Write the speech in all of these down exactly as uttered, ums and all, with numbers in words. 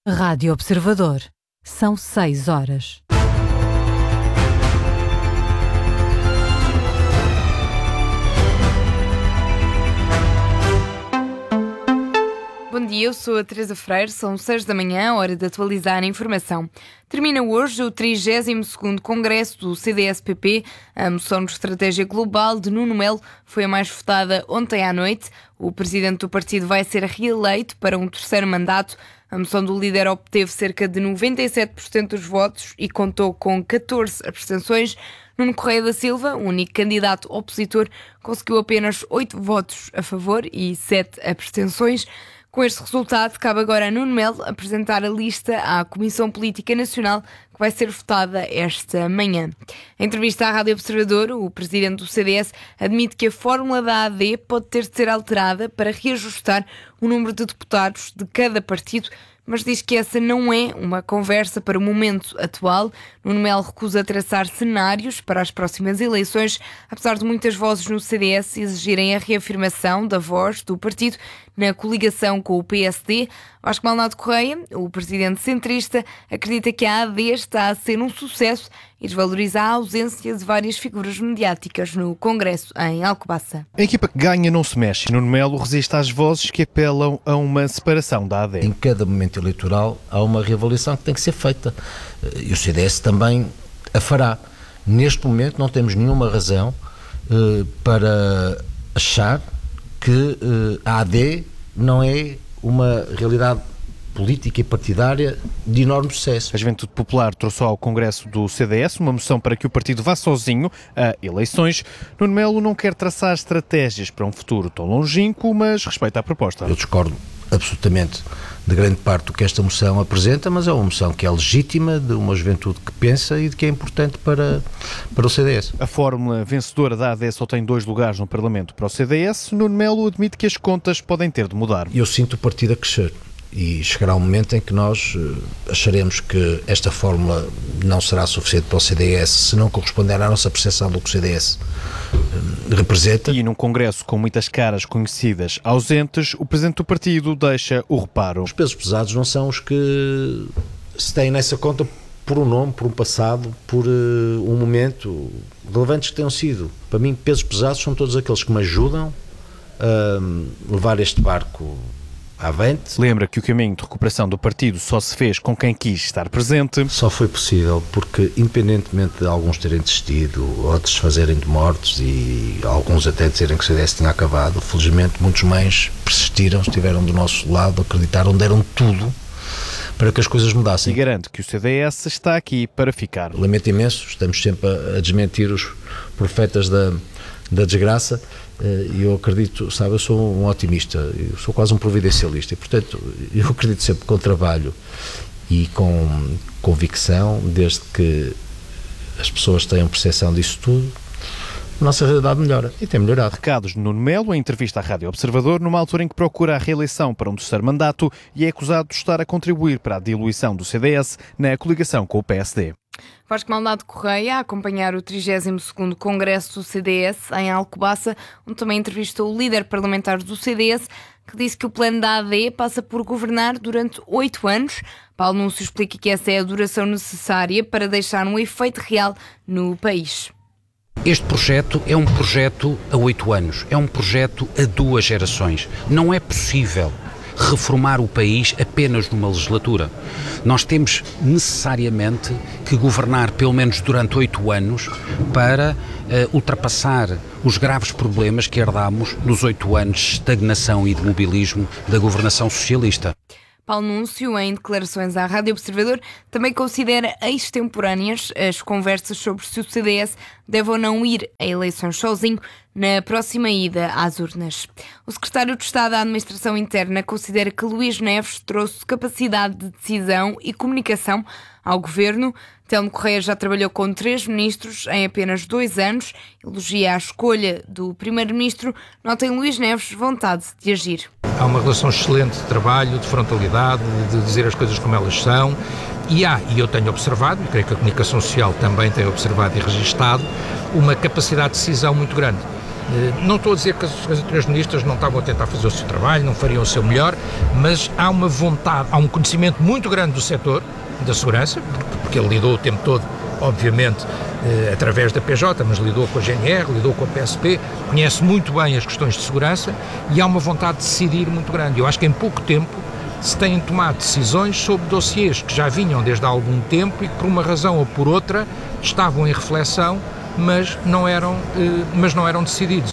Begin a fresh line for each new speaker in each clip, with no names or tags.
Rádio Observador. São seis horas.
Bom dia, eu sou a Teresa Freire, são seis da manhã, hora de atualizar a informação. Termina hoje o trigésimo segundo Congresso do C D S P P. A moção de estratégia global de Nuno Melo foi a mais votada ontem à noite. O presidente do partido vai ser reeleito para um terceiro mandato. A moção do líder obteve cerca de noventa e sete por cento dos votos e contou com catorze abstenções. Nuno Correia da Silva, o único candidato opositor, conseguiu apenas oito votos a favor e sete abstenções. Com este resultado, cabe agora a Nuno Melo apresentar a lista à Comissão Política Nacional, que vai ser votada esta manhã. Em entrevista à Rádio Observador, o presidente do C D S admite que a fórmula da A D pode ter de ser alterada para reajustar o número de deputados de cada partido, mas diz que essa não é uma conversa para o momento atual. Nuno Melo recusa traçar cenários para as próximas eleições, apesar de muitas vozes no C D S exigirem a reafirmação da voz do partido na coligação com o P S D. Vasco Maldonado Correia, o presidente centrista, acredita que a A D está a ser um sucesso e desvaloriza a ausência de várias figuras mediáticas no Congresso em Alcobaça.
A equipa que ganha não se mexe. Nuno Melo resiste às vozes que apelam a uma separação da A D.
Em cada momento eleitoral há uma reavaliação que tem que ser feita e o C D S também a fará. Neste momento não temos nenhuma razão uh, para achar que uh, a A D não é uma realidade política e partidária de enorme sucesso.
A Juventude Popular trouxe ao Congresso do C D S uma moção para que o partido vá sozinho a eleições. Nuno Melo não quer traçar estratégias para um futuro tão longínquo, mas respeita a proposta.
Eu discordo absolutamente de grande parte do que esta moção apresenta, mas é uma moção que é legítima, de uma juventude que pensa e de que é importante para, para o C D S.
A fórmula vencedora da A D só tem dois lugares no Parlamento para o C D S. Nuno Melo admite que as contas podem ter de mudar.
Eu sinto o partido a crescer e chegará um momento em que nós acharemos que esta fórmula não será suficiente para o C D S se não corresponder à nossa percepção do que o C D S representa.
E num congresso com muitas caras conhecidas ausentes, o presidente do partido deixa o reparo.
Os pesos pesados não são os que se têm nessa conta por um nome, por um passado, por uh, um momento, relevantes que tenham sido. Para mim, pesos pesados são todos aqueles que me ajudam a levar este barco avante.
Lembra que o caminho de recuperação do partido só se fez com quem quis estar presente.
Só foi possível porque, independentemente de alguns terem desistido, outros fazerem de mortos e alguns até dizerem que o C D S tinha acabado, felizmente muitos mais persistiram, estiveram do nosso lado, acreditaram, deram tudo para que as coisas mudassem.
E garante que o C D S está aqui para ficar.
Lamento imenso, estamos sempre a, a desmentir os profetas da, da desgraça. E eu acredito, sabe, eu sou um otimista, eu sou quase um providencialista e, portanto, eu acredito sempre com trabalho e com convicção, desde que as pessoas tenham percepção disso tudo, a nossa realidade melhora e tem melhorado.
Recados de Nuno Melo, em entrevista à Rádio Observador, numa altura em que procura a reeleição para um terceiro mandato e é acusado de estar a contribuir para a diluição do C D S na coligação com o P S D.
Vasco Maldonado Correia a acompanhar o trigésimo segundo Congresso do C D S em Alcobaça, onde também entrevistou o líder parlamentar do C D S, que disse que o plano da A D passa por governar durante oito anos. Paulo Núncio explica que essa é a duração necessária para deixar um efeito real no país.
Este projeto é um projeto a oito anos, é um projeto a duas gerações. Não é possível reformar o país apenas numa legislatura. Nós temos necessariamente que governar pelo menos durante oito anos para uh, ultrapassar os graves problemas que herdámos nos oito anos de estagnação e de mobilismo da governação socialista.
Paulo Núncio, em declarações à Rádio Observador, também considera extemporâneas as conversas sobre se o C D S deve ou não ir a eleições sozinho na próxima ida às urnas. O secretário de Estado da Administração Interna considera que Luís Neves trouxe capacidade de decisão e comunicação ao governo. Telmo Correia já trabalhou com três ministros em apenas dois anos. Elogia a escolha do primeiro-ministro. Nota em Luís Neves vontade de agir.
Há uma relação excelente de trabalho, de frontalidade, de dizer as coisas como elas são. E há, e eu tenho observado, e creio que a comunicação social também tem observado e registado, uma capacidade de decisão muito grande. Não estou a dizer que os anteriores ministros não estavam a tentar fazer o seu trabalho, não fariam o seu melhor, mas há uma vontade, há um conhecimento muito grande do setor da segurança, porque ele lidou o tempo todo, obviamente, eh, através da P J, mas lidou com a G N R, lidou com a P S P, conhece muito bem as questões de segurança e há uma vontade de decidir muito grande. Eu acho que em pouco tempo se têm tomado decisões sobre dossiês que já vinham desde há algum tempo e que por uma razão ou por outra estavam em reflexão, mas não eram, eh, mas não eram decididos.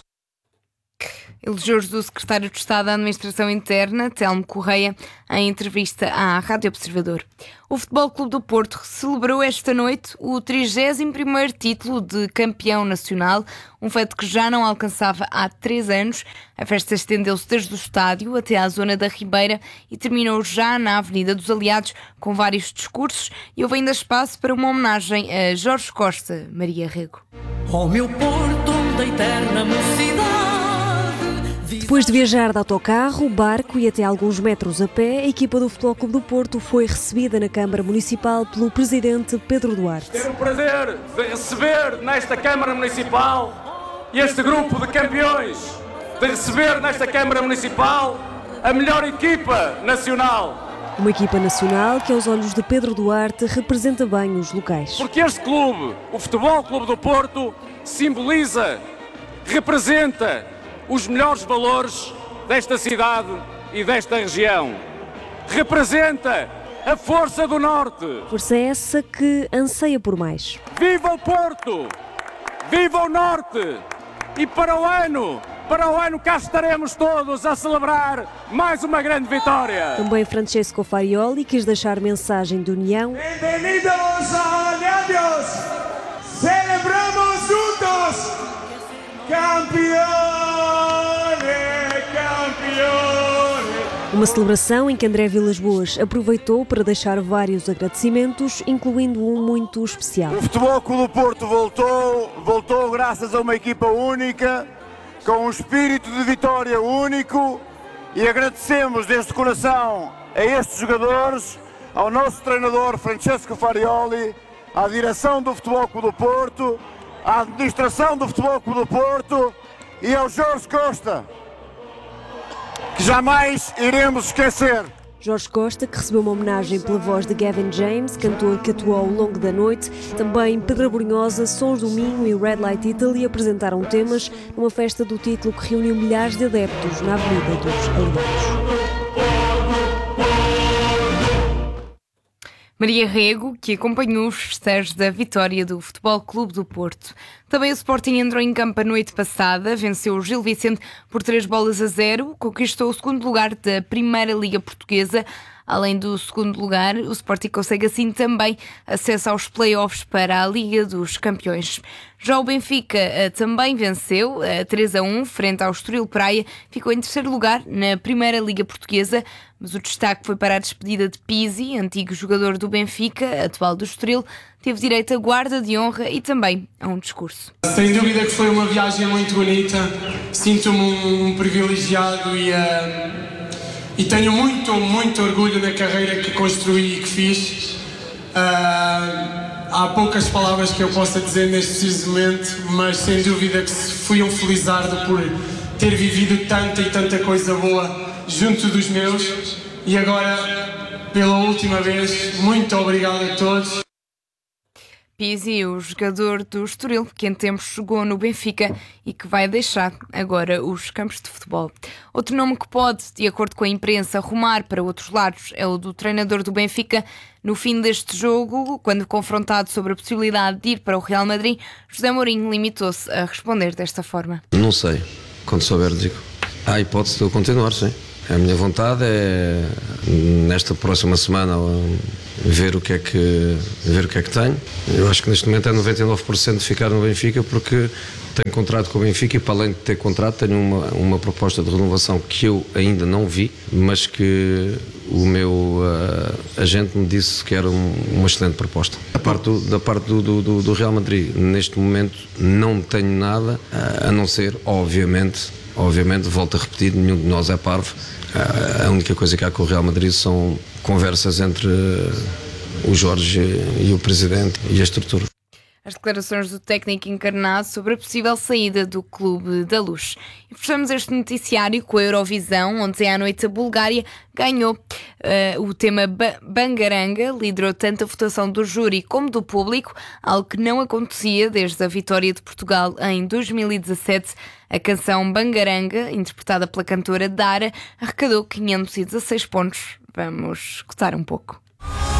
Elogios do secretário de Estado da Administração Interna, Telmo Correia, em entrevista à Rádio Observador. O Futebol Clube do Porto celebrou esta noite o trigésimo primeiro título de campeão nacional, um feito que já não alcançava há três anos. A festa estendeu-se desde o estádio até à zona da Ribeira e terminou já na Avenida dos Aliados, com vários discursos, e houve ainda espaço para uma homenagem a Jorge Costa. Maria Rego.
Oh meu Porto da eterna mocidade.
Depois de viajar de autocarro, barco e até alguns metros a pé, a equipa do Futebol Clube do Porto foi recebida na Câmara Municipal pelo Presidente Pedro Duarte.
Tenho o prazer de receber nesta Câmara Municipal este grupo de campeões, de receber nesta Câmara Municipal a melhor equipa nacional.
Uma equipa nacional que, aos olhos de Pedro Duarte, representa bem os locais.
Porque este clube, o Futebol Clube do Porto, simboliza, representa os melhores valores desta cidade e desta região. Representa a força do Norte.
Força essa que anseia por mais.
Viva o Porto! Viva o Norte! E para o ano, para o ano cá estaremos todos a celebrar mais uma grande vitória.
Também Francesco Farioli quis deixar mensagem de união.
Bem-vindos a Aliados! Celebramos juntos! Campeões!
Uma celebração em que André Vilas Boas aproveitou para deixar vários agradecimentos, incluindo um muito especial.
O Futebol Clube do Porto voltou, voltou graças a uma equipa única, com um espírito de vitória único, e agradecemos desde o coração a estes jogadores, ao nosso treinador Francesco Farioli, à direção do Futebol Clube do Porto, à administração do Futebol Clube do Porto e ao Jorge Costa, que jamais iremos esquecer.
Jorge Costa, que recebeu uma homenagem pela voz de Gavin James, cantor que atuou ao longo da noite. Também Pedra Brunhosa, Sons do Minho e Red Light Italy apresentaram temas numa festa do título que reuniu milhares de adeptos na Avenida dos Aliados.
Maria Rego, que acompanhou os festejos da vitória do Futebol Clube do Porto. Também o Sporting entrou em campo a noite passada, venceu o Gil Vicente por três bolas a zero, conquistou o segundo lugar da Primeira Liga Portuguesa. Além do segundo lugar, o Sporting consegue assim também acesso aos play-offs para a Liga dos Campeões. Já o Benfica também venceu a três a um frente ao Estoril Praia, ficou em terceiro lugar na Primeira Liga Portuguesa, mas o destaque foi para a despedida de Pizzi, antigo jogador do Benfica, atual do Estoril, teve direito a guarda de honra e também a um discurso.
Sem dúvida que foi uma viagem muito bonita, sinto-me um privilegiado e... Uh... E tenho muito, muito orgulho da carreira que construí e que fiz. Uh, há poucas palavras que eu possa dizer neste preciso momento, mas sem dúvida que fui um felizardo por ter vivido tanta e tanta coisa boa junto dos meus. E agora, pela última vez, muito obrigado a todos.
Pizzi, o jogador do Estoril, que em tempos jogou no Benfica e que vai deixar agora os campos de futebol. Outro nome que pode, de acordo com a imprensa, rumar para outros lados é o do treinador do Benfica. No fim deste jogo, quando confrontado sobre a possibilidade de ir para o Real Madrid, José Mourinho limitou-se a responder desta forma.
Não sei, quando souber digo. Há a hipótese de eu continuar, sim. A minha vontade é, nesta próxima semana, ver o que é que, ver o que é que tenho. Eu acho que neste momento é noventa e nove por cento de ficar no Benfica, porque tenho contrato com o Benfica e, para além de ter contrato, tenho uma, uma proposta de renovação que eu ainda não vi, mas que o meu uh, agente me disse que era um, uma excelente proposta. Da parte, do, da parte do, do, do Real Madrid, neste momento, não tenho nada, uh, a não ser, obviamente, obviamente, volto a repetir, nenhum de nós é parvo. A única coisa que há com o Real Madrid são conversas entre o Jorge e o Presidente e a estrutura.
as declarações do técnico encarnado sobre a possível saída do Clube da Luz. E fechamos este noticiário com a Eurovisão, onde à noite a Bulgária ganhou. Uh, o tema ba- Bangaranga liderou tanto a votação do júri como do público, algo que não acontecia desde a vitória de Portugal em dois mil e dezassete. A canção Bangaranga, interpretada pela cantora Dara, arrecadou quinhentos e dezasseis pontos. Vamos escutar um pouco.